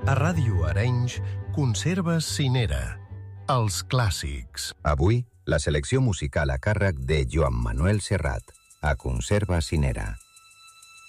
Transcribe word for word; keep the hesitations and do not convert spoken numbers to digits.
A Ràdio Arenys, Conserves Cinera. Els clàssics. Avui, la selecció musical a càrrec de Joan Manuel Serrat, a Conserva Cinera.